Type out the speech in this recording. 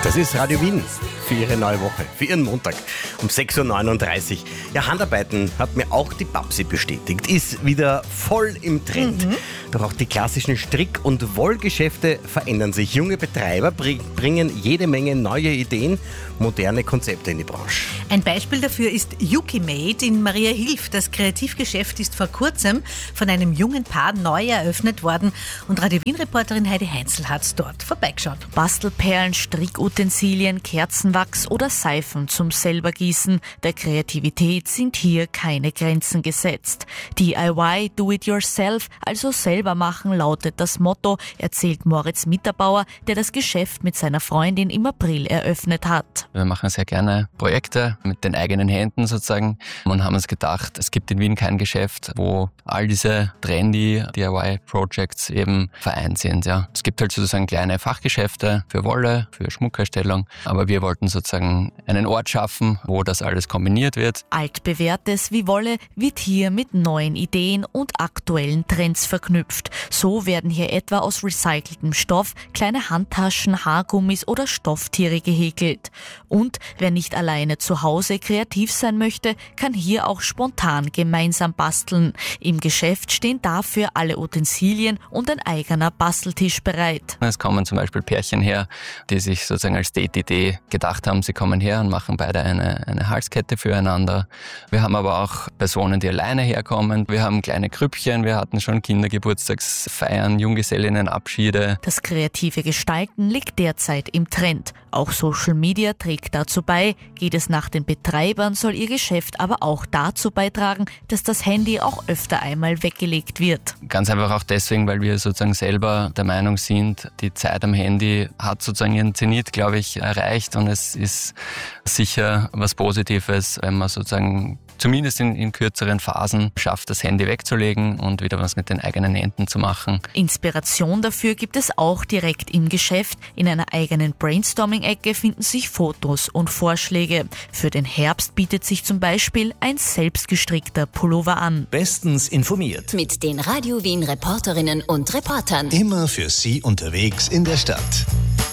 Das ist Radio Wien für Ihre neue Woche, für Ihren Montag um 6.39 Uhr. Ja, Handarbeiten hat mir auch die Babsi bestätigt, ist wieder voll im Trend. Doch auch die klassischen Strick- und Wollgeschäfte verändern sich. Junge Betreiber bringen jede Menge neue Ideen, moderne Konzepte in die Branche. Ein Beispiel dafür ist Yuki Made in Mariahilf. Das Kreativgeschäft ist vor kurzem von einem jungen Paar neu eröffnet worden und Radio Wien-Reporterin Heidi Heinzel hat dort vorbeigeschaut. Bastelperlen, Strickutensilien, Kerzenwachs oder Seifen zum selbergießen. Der Kreativität sind hier keine Grenzen gesetzt. DIY, do it yourself, also selber machen, lautet das Motto, erzählt Moritz Mitterbauer, der das Geschäft mit seiner Freundin im April eröffnet hat. Wir machen sehr gerne Projekte mit den eigenen Händen sozusagen und haben uns gedacht, es gibt in Wien kein Geschäft, wo all diese trendy DIY-Projects eben vereint sind. Ja. Es gibt halt sozusagen kleine Fachgeschäfte für Wolle, für Schmuckherstellung, aber wir wollten sozusagen einen Ort schaffen, wo das alles kombiniert wird. Altbewährtes wie Wolle wird hier mit neuen Ideen und aktuellen Trends verknüpft. So werden hier etwa aus recyceltem Stoff kleine Handtaschen, Haargummis oder Stofftiere gehäkelt. Und wer nicht alleine zu Hause kreativ sein möchte, kann hier auch spontan gemeinsam basteln. Im Geschäft stehen dafür alle Utensilien und ein eigener Basteltisch bereit. Es kommen zum Beispiel Pärchen her, die sich sozusagen als Date-Idee gedacht haben, sie kommen her und machen beide eine Halskette füreinander. Wir haben aber auch Personen, die alleine herkommen. Wir haben kleine Grüppchen, wir hatten schon Kindergeburtstagsfeiern, Junggesellinnenabschiede. Das kreative Gestalten liegt derzeit im Trend. Auch Social Media trägt dazu bei. Geht es nach den Betreibern, soll ihr Geschäft aber auch dazu beitragen, dass das Handy auch öfter einmal weggelegt wird. Ganz einfach auch deswegen, weil wir sozusagen selber der Meinung sind, die Zeit am Handy hat sozusagen ihren Zenit, glaube ich, erreicht und es ist sicher was Positives, wenn man sozusagen zumindest in kürzeren Phasen schafft, das Handy wegzulegen und wieder was mit den eigenen Händen zu machen. Inspiration dafür gibt es auch direkt im Geschäft. In einer eigenen Brainstorming-Ecke finden sich Fotos und Vorschläge. Für den Herbst bietet sich zum Beispiel ein selbstgestrickter Pullover an. Bestens informiert. Mit den Radio Wien Reporterinnen und Reportern. Immer für Sie unterwegs in der Stadt.